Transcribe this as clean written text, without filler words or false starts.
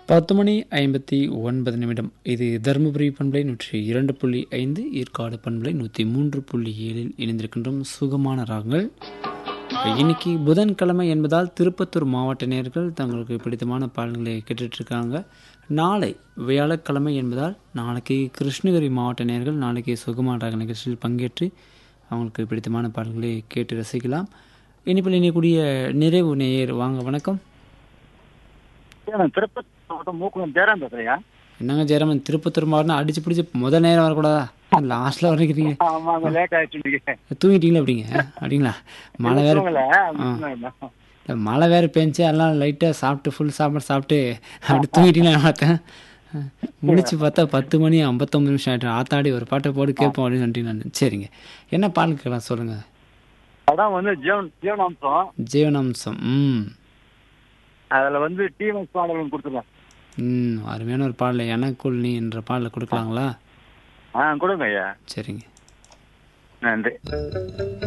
10:59 இது தருமபுரி பண்பலை 102.5 ஏற்காடு பண்பலை 103.7 இணைந்திருக்கின்றோம் சுகமான ராகங்கள். இன்னைக்கு புதன்கிழமை என்பதால் திருப்பத்தூர் மாவட்ட நேயர்கள் தங்களுக்கு பிடித்தமான பாடல்களை கேட்டுட்ருக்காங்க. நாளை வியாழக்கிழமை என்பதால் நாளைக்கு கிருஷ்ணகிரி மாவட்ட நேயர்கள் நாளைக்கு சுகமான ராக நிகழ்ச்சியில் பங்கேற்று அவங்களுக்கு பிடித்தமான பாடல்களை கேட்டு ரசிக்கலாம். இனிப்பில் இணையக்கூடிய நிறைவு நேயர் வாங்க, வணக்கம். திருப்பத்தூர் மாவட்டம் மூக்குளம் ஜெயராம் பேசுறியா? என்னங்க ஜெயராமன், திருப்பத்தூர் மாவட்டம் அடிச்சு பிடிச்சி முதல் நேரம் வரக்கூடாதா? லாஸ்ட்ல வரைக்கிறீங்க. ஆமாங்க, லேட் ஆயிடுச்சு. தூங்கிட்டீங்களா? அப்படிங்களா? மழை வேற மழை வேற பெஞ்சு எல்லாம் லைட்டாக சாப்பிட்டு ஃபுல் சாப்பாடு சாப்பிட்டு அப்படி தூங்கிட்டீங்களா பார்த்தேன். முடிச்சு பார்த்தா 10:59 ஆகிட்டு. ஆத்தாடி ஒரு பாட்டை போட்டு கேட்போம் அப்படின்னு சொல்லிட்டு நான். சரிங்க, என்ன பாடல் கேட்கலாம் சொல்லுங்க. அதான் வந்து ஜீவனாம்சம். ஜீவனாம்சம். அதில் டிஎம்எஸ் பாடல் கொடுத்துருக்கேன். அருமையான ஒரு பாடல். எனக்குள் நீ என்ற பாடலை கொடுக்கலாங்களா? கொடுங்க ஐயா. சரிங்க, நன்றி.